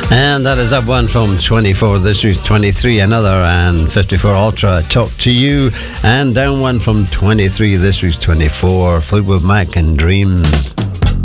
And that is up one from 24 this week's 23, another, and 54 Ultra, Talk to You. And down one from 23 this week's 24, Fleetwood Mac and Dreams.